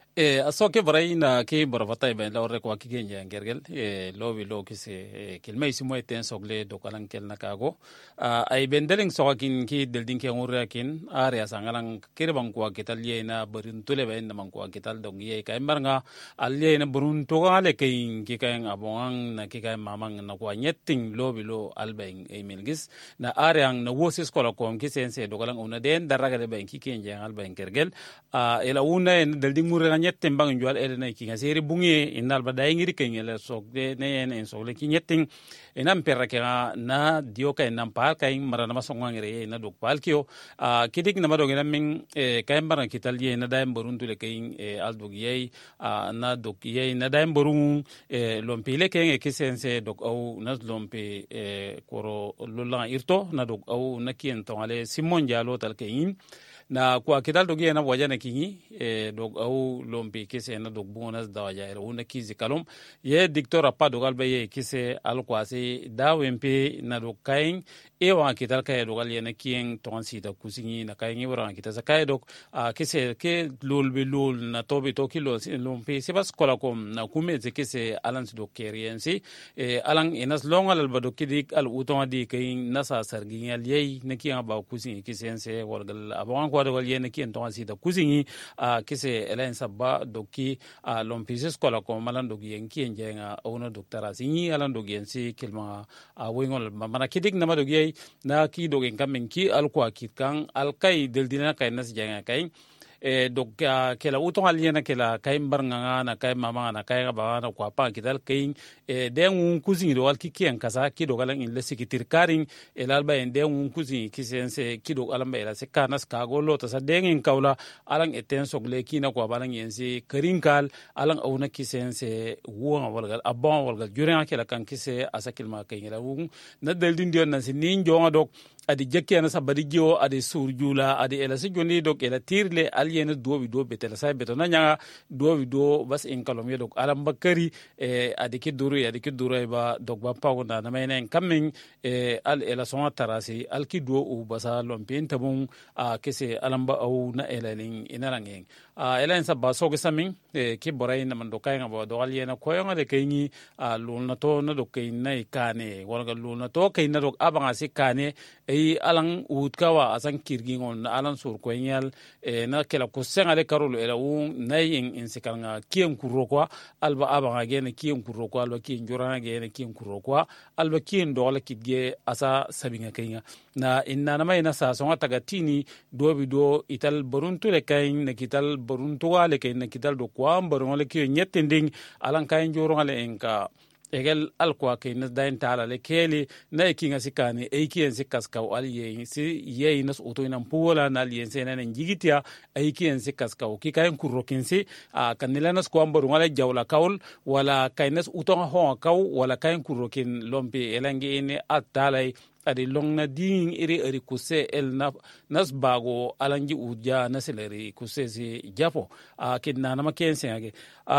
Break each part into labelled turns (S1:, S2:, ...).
S1: asoke braina ke borfata ben lawre ko kigenje ngergel lowi lo kise kilmay simo eten sogle do kalan kel nakago ay ben deleng sokin ki deldin ke ngurra kin are asangalan kirbang ko kitalye na barin tule ben man ko kital dong ye kay marnga alye na burun to gale kay ki kay abong na ki kay mamang na ko nyetting lowi lo albeng e milgis na are ang na wosis ko ko kisense do kalan una den daraga de ben ki kenje albeng kergel ela una en deldin murra nyetting bang jual elena ki ngaseri bungi inal badai ngiri kengela sokde ne en sokle ki nyetting enam perra na dioka enam pal kay marana masonga ngire na dok palkio kidik na madogena min kay marana kitalye na daim boruntu le kay aldog yey na dok yey na daim borun lompile kay kisense dok au na lompe koro lola irto na dok au na kien tongale simon jalo tal kay na kwa kidal dogi na wajana kingi dog au lompi kise na dog bonus da wajaira una kizi kalom ye dictor apa dogal baye kise al kwasi da wempe na dog kain e wa kidal kay dogal ye na kien ton sita kusingi na kain wora kita zakay dog kise ke lul bi lul na tobi to kilo lompi se bas kola kom na kumeze kise alans do keriensi alang enas longal al bado kidik al uton di kain nasa sargi al ye na kien ba kusingi kisense wargal abon ko wal yene ki en tonsi da kuzingi kise elen sabba doki lompises kola ko malan dogi en ki en jenga ona doktara singi alan dogi en si kilma wingol mana kidik na madogi na ki dogi kamen ki alko kitkan alkai deldina kay nas jenga kay donc kela uton aliena kela kay mbarnga na kay mama na kay ba na kwa pa kidal kay den un kuzingi do alki kien kasa ki do galan in lesikitir karing elalba en den un kuzingi kisense ki do alamba ela se kanas ka golo to sa den kawla alang eten sogle ki na kwa balang yense karinkal alang awna kisense wonga walgal abon walgal juren kela kan kise asakil ma kay la wung na deldin dion na sin jonga dok adi jekke na sabadi gio adi surjula adi ela se joni dok ela tirle aliena dobi do betela sai betona nyanga dobi do bas en kalom yedok alam bakari adi ki duru ba dok ba pawna na menen kamen al ela sona tarasi al ki do u basa lompen tabun kese alam ba au na elalin inarangen ela en sabba so gesamin ki boray na mando kay ngaba do aliena koyonga de kayni lulna to na dok kay nay kane wala lulna to kay na dok abanga se kane alang utkawa asan kirgingon alan sur koyal na kela ko sengale karolo ela un nayin in sikanga kien kurokwa alba abanga gene kien kurokwa alba kien jorana gene kien kurokwa alba kien dola kidge asa sabinga kayga na inna na may na sa songa tagatini dobi do ital boruntu le kayin na kital boruntu wale kayin na kital do kwa boruntu le kien nyetending alan kayin jorana le enka egel alkwa ke na dain tala le kele na kinga sikani e kien sikas ka ali ye si ye nas oto ina pola na ali yense na ngigitia e kien sikas ka ki kayen kurokinsi kanila nas ko ambaru wala jawla kaul wala kaynas uto ho kaw wala kayen kurokin lompe elangi ene atalay adi long na ding iri kuse el nas bago alangi uja naseleri kuse si japo kidna na makense age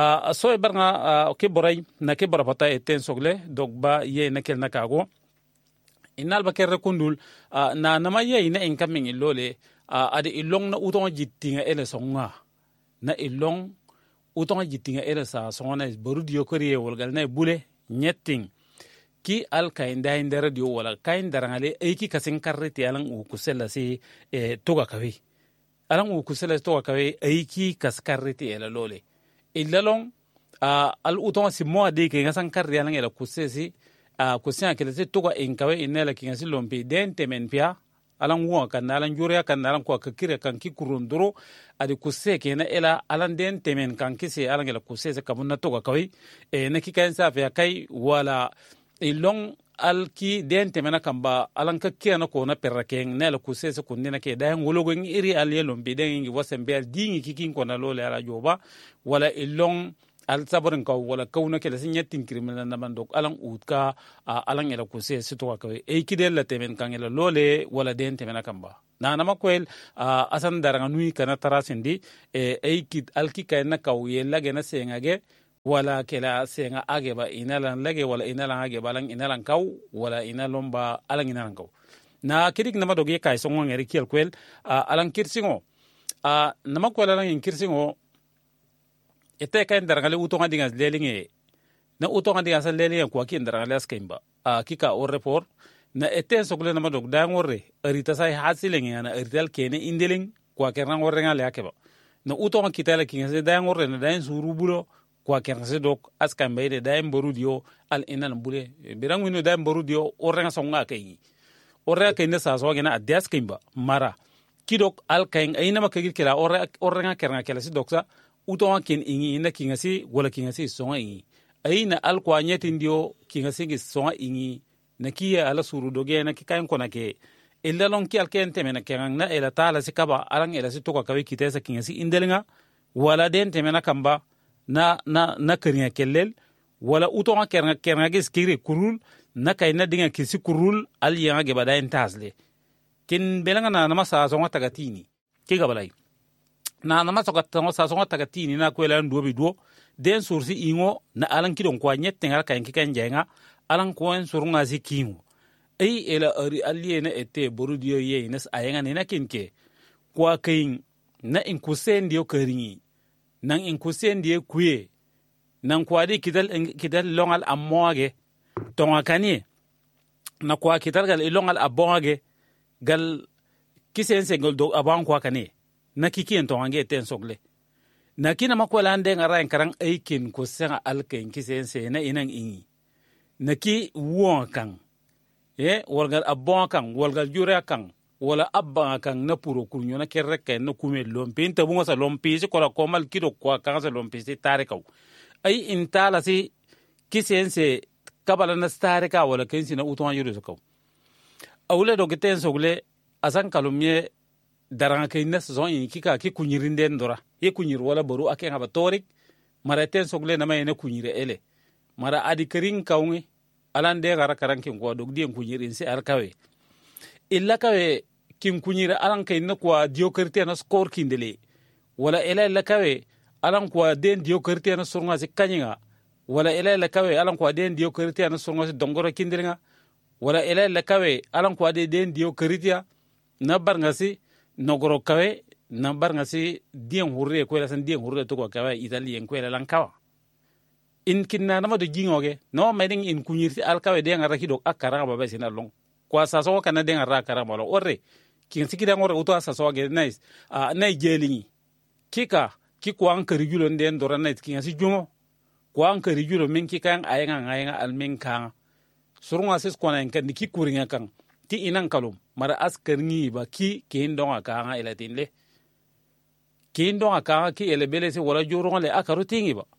S1: so barnga ke boray na ke barapata eten sogle dogba ye na kel nakago inal ba kerre kundul na nama ye ina incoming ilole adi ilong na uton jittinga ele songa na ilong uton jittinga ele sa sona barudio koriye wolgal na bule nyetting ki al kainda indara dio wala kainda ngale eiki kasin karreti alang u kusela si toga kawe alang u kusela toga kawe eiki kaskarreti ela lole ilalong al uton si mo ade ke ngasan karri alang ela kusesi kusia kele si toga inkawe inela ki ngasi lompe dente men pia alang wo kan alang jure kan alang ko kakire kan ki kurunduro adi kuse ke na ela alang dente men kan kise alang ela kusese kabunna toga kawe na ki kan sa fa kai wala ilong alki den temena kamba alanka kiana ko na perrakeng nela kusese kundina ke da ngologo iri aliyelom biden ngi wasembel dingi kikin ko na lole ala joba wala ilong al sabarin ka wala kauna ke lasin yatin criminal na mandok alang utka alang ela kusese to ka e kidel la temen kan ela lole wala den temena kamba na makwel asan daranga nui kana tarasindi e kid alki kana kawye lagena sengage wala kela senga age ba inalan lage wala inalan age balang inalan kaw wala inalon ba alang inalan kaw na kidik na madoge kay songo ngeri kiel kwel alang kirsingo na makwala lang in kirsingo ete kan darangale utonga dingas lelinge na utonga dingas lelinge kwa kin darangale askimba kika o report na eten sogle na madok dangore arita sai hasilenge na arital kene indeling kwa kerang orenga le akeba na utonga kitala kinga dangore na dain surubulo kwa kerang dok askamba ide dain borudio al inan bule birangu no dain borudio orenga songa kai orenga kene sa so gena adias kimba mara kidok al kain aina makagir kila orenga keranga kala si doksa utonga kin ingi ina kinga si wala kinga si songa ingi aina al kwa nyetin dio kinga si songa ingi na kiya ala suru doge na kikayen kona ke illa lon ki alken temena kengang na ela tala si kaba alang ela si toka kawe kitesa kinga si indelinga wala den temena kamba na keringa kellel wala utonga keranga ge skiri kurul na kayna dinga kisi kurul al yanga ge badayen tasle kin belanga na nama sa songa tagatini ke gabalai na nama sa songa tagatini na kwela nduobi duo den sursi ingo na alang kidon kwa nyette ngal kayen kikan jenga alang koen surunga zikingo ai ela ari aliye na ete borudio ye nas ayenga ne na kinke kwa kain na inkusen dio keringi nan inkusen dio kuye nan kwadi kidal longal amoage tonga kanie na kwa kidal gal longal abonge gal kisense gol do abang kwa kanie na kikien tonga nge ten sogle na kina makwala ande ngara karang aikin kusenga alken kisense na inang ingi naki wuon kan walgal abon kan walgal jure kan wala abba kan na puro kunyo na kerre kan na kume lompi inta bunga sa lompi si kola komal kido kwa kan sa lompi si tarikaw ay intala si kisense kabala na tarika wala kensi na utonga yuru so kaw awle do geten sogle asan kalumye daranga kay na so yin kika ki kunyirinde ndora ye kunyir wala boru aken haba torik mara ten sogle na may na kunyire ele mara adi kering kawngi alan de gara karankin kwa dog dien kunyirin si arkawe illa kawe kin kunyira alan kay na kwa diokerte na score kindele wala ila kawe alan kwa den diokerte na surunga si kanyinga wala ila kawe alan kwa den diokerte na surunga si dongoro kindelinga wala ila kawe alan kwa den diokerte na barngasi nogoro kawe na barngasi dien hurre ko la san dien hurre to ko kawe italien ko la lankawa in kinna nama do jingoge no meding in kunyirti alkawe de ngara kido akara ba besina long kwa saso kana de ngara akara bolo orre kin sikida ngore uto saso ge nice nay jelingi kika ki ko an kari julo den dora nice kin si jumo ko an kari julo min kikan ayenga almin kan surunga ses ko nan kan ki kuringa kan ti inan kalum mara askarni ba ki kin donga kan ilatinle kin donga kan ki elebele se wala joro le akaru tingi ba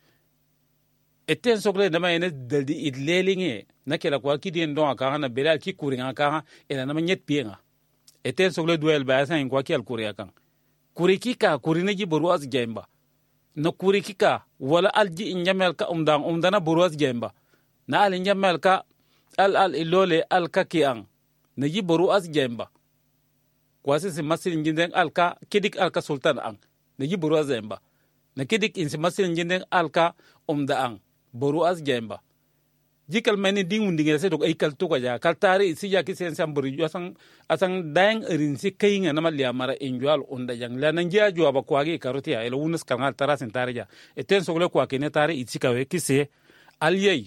S1: eten sokle dama ene daldi idlelinge na kela kwa kidien don aka na belal ki kuringa aka ela na nyet pienga eten sokle duel ba sa kwa ki al kuriya kan kurikika kurine ji boru as gemba na kurikika wala alji inyamel ka umdana boru as gemba na al inyamel ka al ilole al kakiang na ji boru as gemba kwa sisi masil nginden alka kidik alka sultan ang na ji boru as gemba na kidik insi masil nginden alka ang boru as gemba jikal meni dingundi ngese dok ay kal to ja kal tari si ya ki sen samburi asan dang erin si kayinga na malya mara enjual onda jang la nan jia jo ba kwagi karoti ya elo unas kangal tarasin tarija eten sogle kwa kene tari itikawe kise aliyei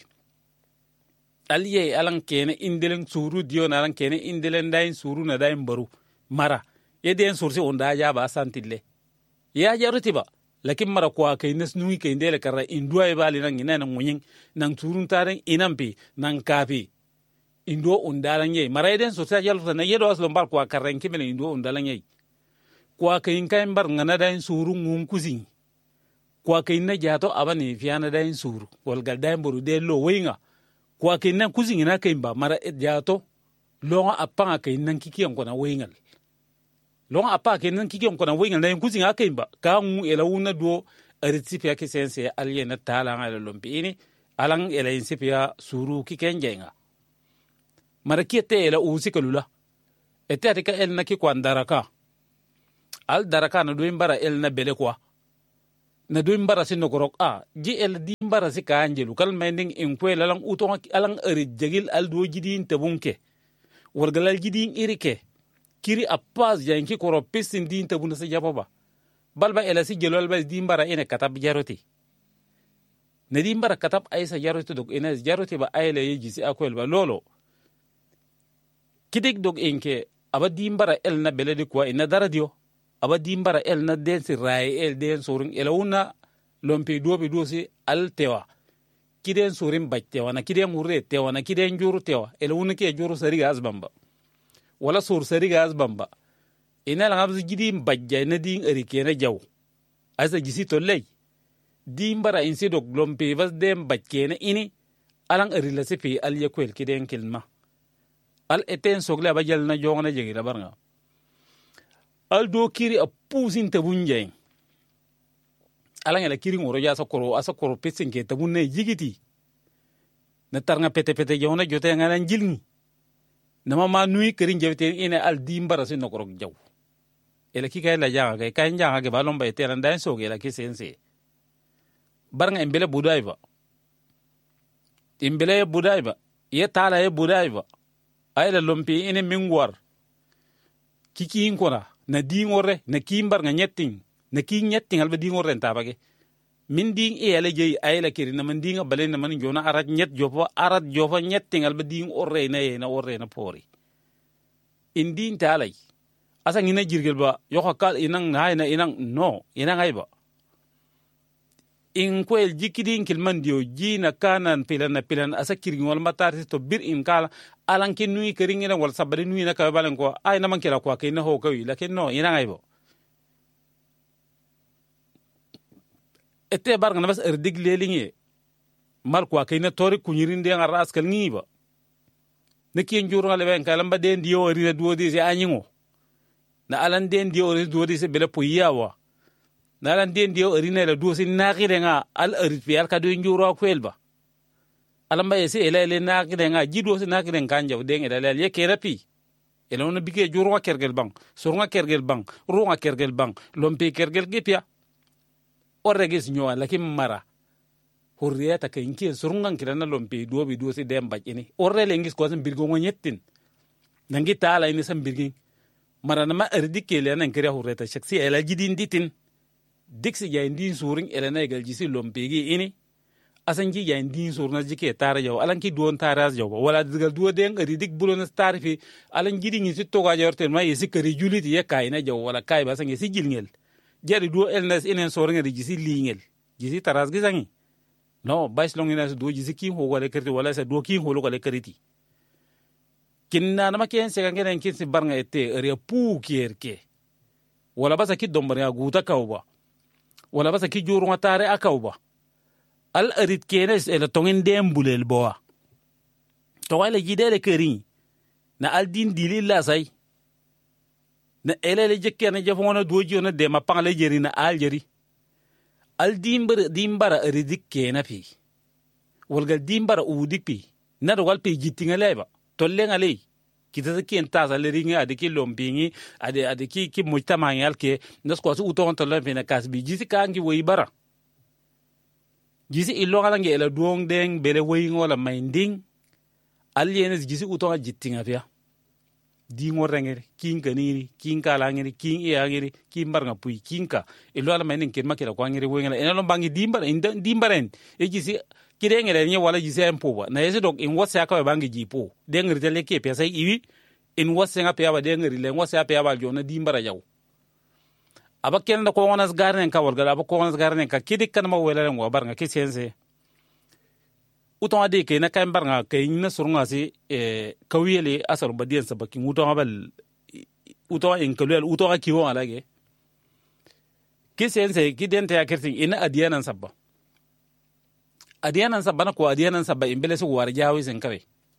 S1: alan kene indelen suru dio na alan kene indelen dain suru na dain baru mara yeden sursi onda ja ba santille ya jaruti ba lakin mara kwa kay nas nui kay ndele kara indua e bali nang ina nang munying nang turun taren inampi nang kapi indo undalan yey mara eden so sa yalo na yedo aslo mbar kwa karen kimele indo undalan yey kwa kay kay mbar ngana dain suru ngum kuzin kwa kay na jato abani fiana dain suru wal gal dain boru de lo winga kwa kay na kuzin na kay mba mara jato longa apanga kay nang kikiyan ko na wingal long apa ke nan kike ko na wingal na kusin akai ba ka ngu ela una do aritsipia ke sense alien na tala ngala lompi ini alang ela insipia suru kike ngenga marakete ela usi kalula ete atika el na ki kwandaraka al daraka na do imbara el na bele kwa na do imbara sin no korok ji el di imbara si ka anjelu kal mending in kwela lang uto alang eri jagil al do jidin tabunke wargalal jidin irike kiri apaz yanki koro pesin din tabuna se jababa balba ela si jelol bal dimbara ene katab jaroti nadi mbara katab aisa jarote dog ina jarote ba ayla yeji si akwel ba lolo kidik dog inke aba dimbara el na beledi kwa ina daradio aba dimbara el na den si rai el den sorin elawuna lompe dobe dosi al tewa kiden sorin bactewa na kiden murre tewa na kiden juru tewa elawuna ke juru sariga azbamba wala sur sariga azbamba ina la ngabzi gidi mbajja na din erike na jaw asa gisi tollay dimbara insi dog lompe vas dem backe na ini alang erila sifi al yakwel kiden kilma al eten sogle ba jel na jongna jegi la barnga al do kiri a pusin tabunjay alang la kiri ngoro ja asa koro pesin ke tabunne jigiti na tarnga pete jongna jote ngana jilni nama ma nui kerin jewte ine al dimbara sin nokorok jaw ela ki kay la janga kay njanga ke balon ba eteran dan soge la kisense barnga embele budaiba ye tala ye budaiba ayla lompi ine mingwar kiki inkora na dingore na kimbar nga nyetting na ki nyetting alba dingore tabage min ding e ala jey ayla kiri na man dinga balen na man jona arat jofa nyetting alba ding orre na pori indin talay asa ngina jirgel ba yoko kal inang hayna inang ayba in kwel jikidin kilman dio jina kanan pilan asa kirgin wal matar to bir in kala alan kin nui keringina wal sabari nui na ka balen ko ay na man kila kwa kay na ho kawi lakin no ina ngaybo ete bar ngana bas erdig lelinge mal kwa kay na tori kunyirin de ngar askal ngiba neki njuru ngale ben kala mba den dio ri duodi se anyingo na alan den dio ri duodi se bele puyawa nalan den dio erina la duosi nakire nga al erfial ka do njuro kwelba alamba ese ele nakire nga jido se nakire kanja den ele le kerapi ele on bige juro kergel bang surunga kergel bang runga kergel bang lompe kergel gipia orregis nyoa lakim mara hurriyata ka inki surunga kirana lompe duobi duosi dem bajini orrele ngis ko san birgo ngonyettin nangi taala ini san birgin mara na ma erdikele nan kira hurriyata shaksi ele jidin ditin diksi ya indin suring elena egal jisi lompegi ini asanji ya indin surna jike tara jaw alanki duon tara jaw wala digal duo den ridik bulon starfi alan jidi ngi sitto ga jorten ma yesi kari juliti ye kayna jaw wala kay ba sangi si jilngel jari duo elnas inen soringa di jisi lingel jisi taras gisangi no bais longina duo jisi kin ho wala kerti wala sa duo kin ho lo wala kerti kinna na maken se ngenen kin si barnga ete ere pu kierke wala basa ki dombar ya guta kawba wala basa ki juru ngatare akawba al arit kenes ele tongin dembulel boa to wala jidele keri na al din dililla say na elele jekke na jafona doji ona de ma pangle jeri na al jeri al dimbara aridik kena pi walgal dimbara udik pi na do wal pe jitinga leba tollenga lei kita ken taza le ringa adiki lompingi adiki ki mujtama yalke nas ko su uton to lempe na kasbi jisi kangi wey bara jisi illo kala nge ela duong deng bele wey ngola minding alienes jisi uton jittinga pia di ngorengere kin kaniri kin kala ngiri kin iya ngiri kin barnga pui kinka illo ala minding ken makira ko ngiri wey ngala enalo bangi dimbaren e jisi kirengere nye wala jisi empoba na yesi dok in wasa ka bangi jipo dengri tele ke pesa iwi in wasa nga pe aba dengri le wasa pe aba jona dimbara jaw aba ken da ko wonas garnen ka wal aba ko wonas garnen ka kidik kan ma wela ngo barnga ke sense uton ade ke na kan barnga ke na surunga si kawiyele asar badiyan sabaki uton abal uton in kalwel uton akiwo alage ke sense kidente ya kertin ina adiyanan sabba adiyanan sabana ko adiyanan sabba imbele su war jawi sen kawe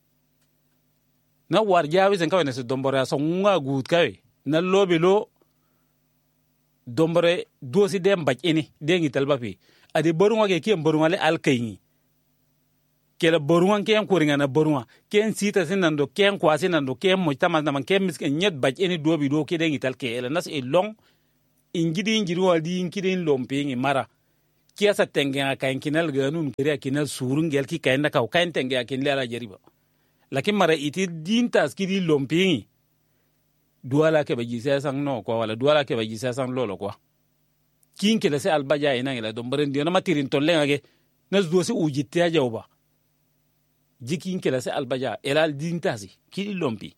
S1: na war jawi sen kawe na su dombore so nga gut kawe na lobilo dombore dosi dem baj ini dengi talbapi adi borunga ke kiem borunga le alkayni kela borunga ken koringa na borunga ken sita sinando ken kwasi nando ken mojtama na man ken misken nyet baj ini dobi do ke dengi talke ela nas e long ingidi injiri waldi inkidin lompingi mara kiasa tengenga kain kinal ganun kiriya kinal surun gel ki kain nakaw kain tengenga kin lela jariba lakin mara iti dintas kidi lompingi duala ke baji sang no ko wala duala ke baji sang lolo ko kin ke se albaja ina ila dombaren diona matirin tollenga ge na zuwa si ujitte ya jawba jikin kela se albaja elal dintasi kili lompi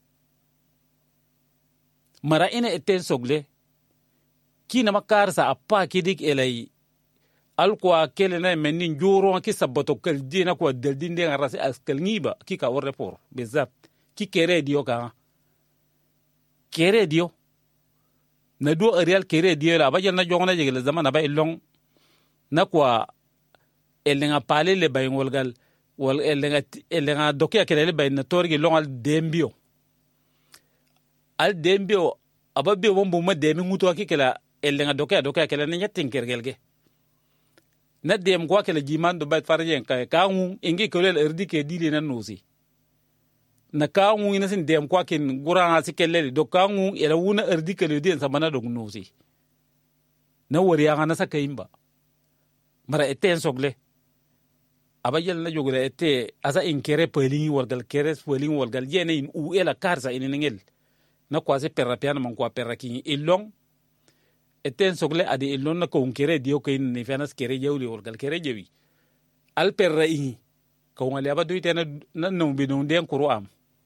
S1: mara ina eten sogle kina makarsa appa kidik elai alkwa kele na menin juro ki sabato kel dina ko del dinde ngarase askal ngiba ki ka worre por bezat ki kere dio ka kere dio na do real kere dio la bajal na jongna jegel zaman ba ilong na kwa elenga pale le bay ngolgal wal elenga dokya kele le bay na torgi long al dembio ababe wombo ma demi nguto ki kala elenga dokya kele na nyatin kergelge na dem kwa kele jiman do bay farjen ka ngu ingi kele erdike dili na nosi na ka ngu ina sin dem kwa kin guranga sikelle do ka ngu ela wuna erdike le den samana do nosi na wori anga na sakayimba mara eten sogle abayel na jogre ete asa inkere pelingi walgal keres pelingi walgal yene in u ela karsa in ngel na kwase perrapiana man kwa perraki ilong eten sogle adi ilong na ko unkere dio ko in fanas kere jewli walgal kere jewi al perra in ko ngali abadu itena na no bi no den qur'an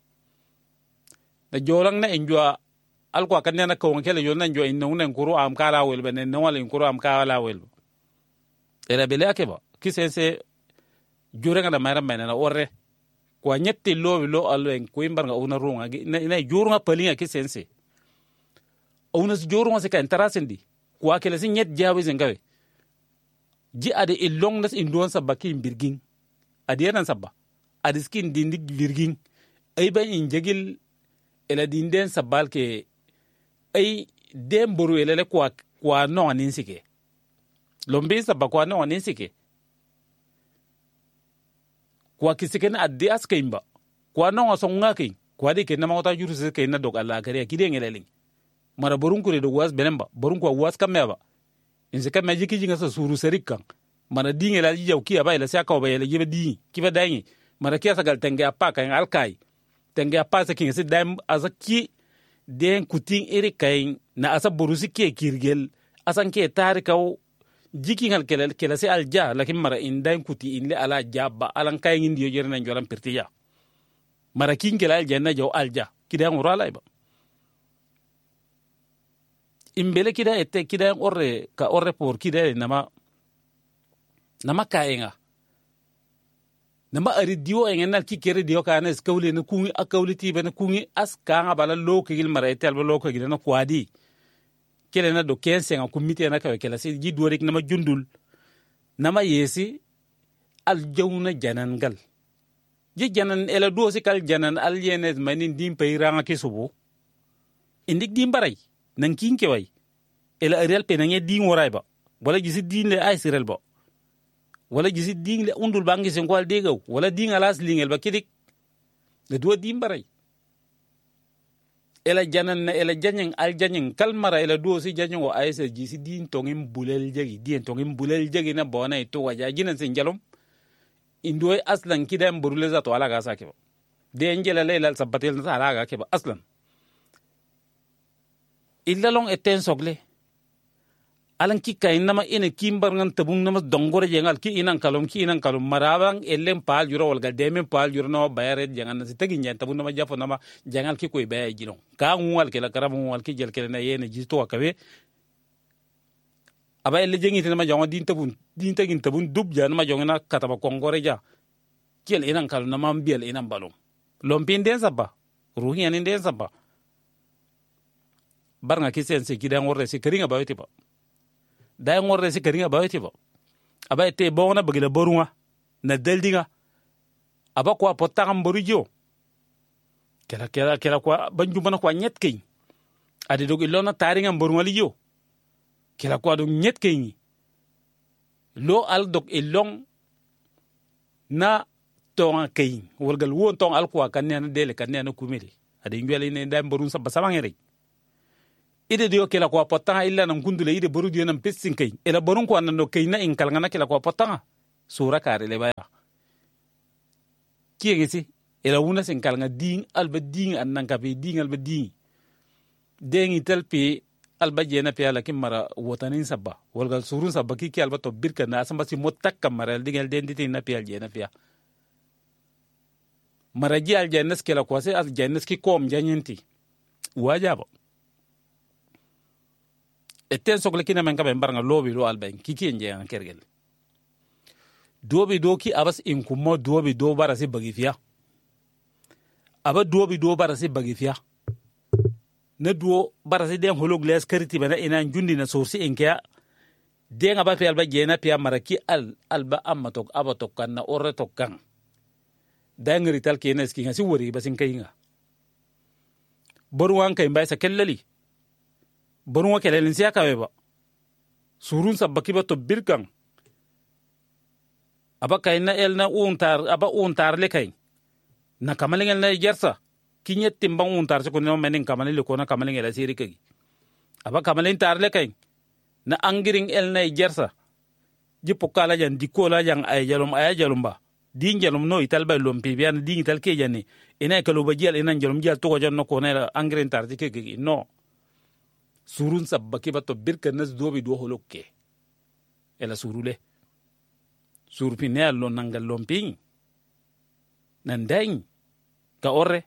S1: na jolang na enjua al kwa kanna na ko ngele yo na enjua in no nen qur'an kala wel benen no wala in qur'an kala wel era bele akeba kisense jure ngana mayra menena orre kwa nyetti lo alwen ko imbar nga una runga na jurunga palinga kisense una jurunga se kan tarasendi kwa kele sin nyet jawe zengawe ji ade ilong nas indon sabaki birgin ade yana sabba ade skin dindig birgin ay ban injegil ela dinden sabal ke ay dem boru ele kwa no aninsiké lombe sabba kwa no aninsiké kwa kisiken adde askaimba kwa no songa kin kwa de ken na mata juru se ken na dog alla kare ki de ngeleling mara borun kure do was benemba borun ko was kameba inse kam majiki jinga sa suru serikan mara dinge la jijaw ki aba ila sa ka ba ila jibe di ki ba dangi mara kiya sagal tenge apa kan alkai tenge apa sa kin se dam azaki den kutin iri kai na asa borusi ke kirgel asan ke tarikaw jikingal kela se alja lakin mara indan kuti inle ala jabba alan kay ngindi yo jerna njoram pertiya mara kin kela alja na jaw alja kidan urala iba imbele kida ette kidan orre ka orre por kida nama kayenga nama ari diwo engenal ki kere diwo kana skawle na kungi akawli tibe na kungi aska bala lokigil mara etel ba lokigil na kwadi kele na do kense nga kumite na kawe kela si ji dorik nama jundul nama yesi al jawna janangal ji janan ela do si kal janan al yenes manin dim peyranga ke subu indik dim baray nan kinke way ela real pe nange din woray ba wala gisi din le ay sirel ba wala gisi din le undul bangi sen kwal degaw wala din alas lingel ba kidik le do dim baray ela janan na ela janyeng al janyeng kalmara ela do si janyengo ayse gisi din tongim bulel jegi din tongim bulel jegi na bona to waja jinan sen jalom indoy aslan kidam burule za to ala ga sake ba de ngela leila sabatel na ala ga ke ba aslan illa long eten sogle alan ki kay nama ene kimbar ngan tabung nama dongore jengal ki inan kalom marabang ellen pal juro wal gal demen pal juro no bayare jangan si tagi nyen tabung nama jafo nama jangal ki koy baye jilong ka ngwal ke la karam ngwal ki jel ke na yene jisto akawe aba elle jengi nama jonga din tagin tabun dub jan ma jonga na kataba kongore ja kel inan kalom nama mbiel inan balom lompin den sabba ruhi anin den sabba barnga kisen se kidan worre se keringa baweti ba day ngorre si keringa baweti ba aba ete bona bagila borunga na deldinga aba kwa potangam borujo kela kwa banjumana kwa nyet kay ade dog ilona taringa borunga liyo kela kwa dog nyet kay lo al dog ilong na tonga kay wargal won tong al kwa kanena dele kanena kumeli ade ngwele ne day borun sa basamangere ide dio kela kwa potanga illa nam kundule ide boru dio nam pessin kay ela borun ko anno kay na in kalngana kela kwa potanga sura kare le baya kiyesi ela wuna sen kalnga ding alba ding annan ka be ding alba ding dengi telpe alba jena pia lakin mara wotanin sabba walgal surun sabba ki alba to birka na asamba si motak kamara digel denditi na pia jena pia mara ji al jennes kela kwase al jennes ki kom janyenti wajaba etten sogle kina men kabe mbaranga lobi lo alba ki nje an kergel dobi do ki abas in kuma dobi do bara si bagifia aba dobi do bara si bagifia na duo bara si den holo glass kariti bana ina jundi na sorsi inkia den aba fi alba jena pia maraki alba amma tok aba tok kan na orre tok kan dangri tal kenes ki ngasi wori basin kayinga boruwan kay mbay sa kellali boruwa kelelin siya kawe ba surun sabaki ba to birkan aba kayna elna untar le kay na kamalingel na jersa kinyet timbang untar ko no menin kamalil ko na kamalingel asiri kay aba kamalin tar le kay na angiring elna jersa jipokala jan dikola jan ay jalum ba din jalum no italba lompi bian din ital ke jani ina kalo bajal ina jalum jal to ko janno ko na angiring tar ke no surun sabaki ba to birka nas dobi do holokke ela surule surpine allo nangal lompi nandain ka orre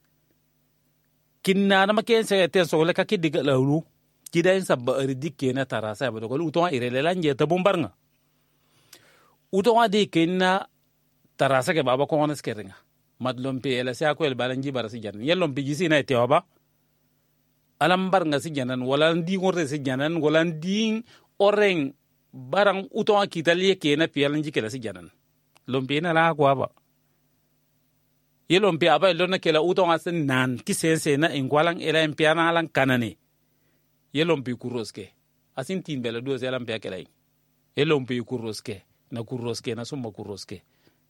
S1: kinna na maken se te so le ka kidiga lawlu kidain sabba ridike na tarasa ba do ko uto irele lanje ta bombarnga uto de kinna tarasa ke baba ko onas keringa madlompi ela sa ko el balanji barasi jan yellompi jisi na te oba alam barnga si janan wala ndi ngorre si janan wala ndi oreng barang uto akitalie ke na pialanji ke la si janan lompi na la kwa ba yelompi aba lona ke la uto asen nan ki sense na ingwalang ela empiana lang kanane yelompi kuroske asin tin bela do selam pe kelai yelompi kuroske na summa kuroske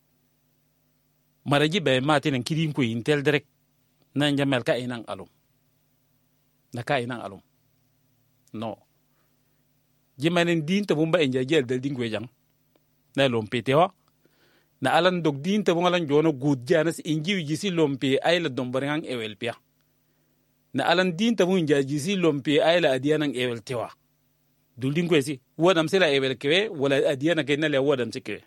S1: maraji be matin kirin ko intel direct na jamel ka inang alum na ka inang alum no jimanen din to bumba enja jel del dingwe jang na lompi tewa na alan dog din to bungalan jono gud janas inji jisi lompi ay la dombaring ewel pia na alan din to bun jisi lompi ay la adianang ewel tewa dul dingwe si wodam sela ewel kewe wala adiana kenna le wodam sikwe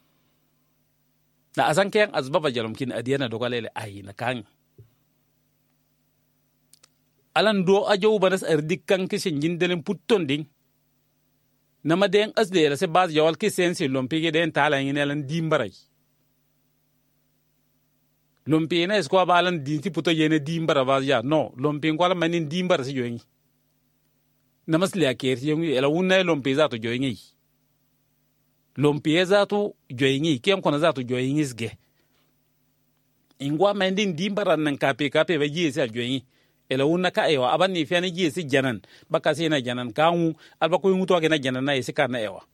S1: na asan ken azbaba jalom kin adiana dogalele ay na kan alan do ajo banas erdikkan kishin jindelen putton ding nama den asde la se base jawal ki sensi lompi ge den tala ngine lan dimbaray lompi na esko balan dinti puto yene dimbara base ya no lompi ko la manin dimbara si joyi namas le aker yongi ela wunna lompi za to joyi lompi za to joyi kem kona za to joyi ngisge ingwa mandin dimbara nan kape ba ji sa joyi ela wunna ka ewa abanni fiani ji si janan baka si na janan kawu alba ko nguto ga na janan na isi kana ewa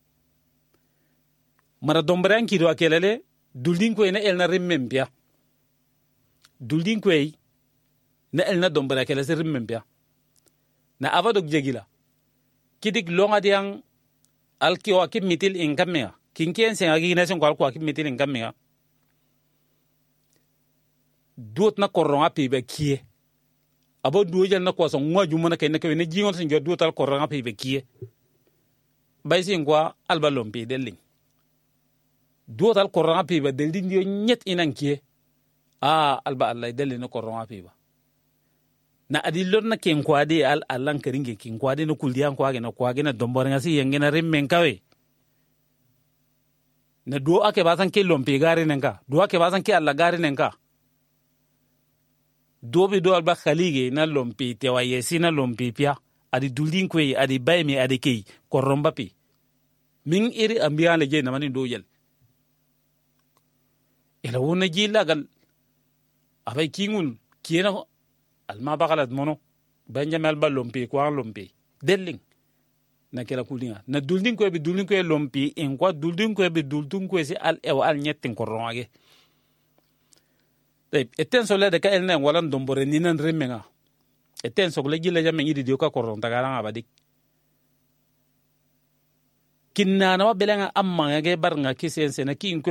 S1: mara dombran ki do akelele duldin ko ina elna rimmempia duldin ko na elna dombra kele se rimmempia na avadok jegila kidik longa diang alki o akim mitil inkamya kinken sen agi na sen ko akim mitil inkamya dot na koronga pibe kie abo duojal na kwaso ngwa jumana kay na kay na jingon sin jodu tal koranga pe be kie bay sin kwa alba lompi deling do tal koranga pe be deldin yo nyet inan kie alba allah delli na koranga pe ba na adilor na ken kwa de allan karinge ken kwa de na kuldiyan kwa na dombor ngasi yengena remmen kawe na do ake basan ke lompi gari nenka do ake basan ke alla gari nenka dobi do alba khalige na lompi tewa yesi na lompi pia adi duldin kwe adi baymi adi kei koromba pi min iri ambiya le je na mani do yel ela wona jilla gal abay kingun kiena alma bakalat mono benjamin alba lompi kwa lompi delling na kela kulinga na duldin kwe lompi en kwa duldin kwe si al ewa al nyetin koromage eten so le de ka elna walan dombore ninan remenga eten so le gila jamme yidi dio ka koron tagala abadik kinna na wabelenga amma ngage bar nga kisen sena ki